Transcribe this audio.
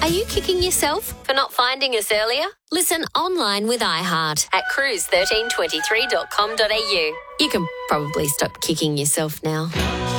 Are you kicking yourself for not finding us earlier? Listen online with iHeart at cruise1323.com.au. You can probably stop kicking yourself now.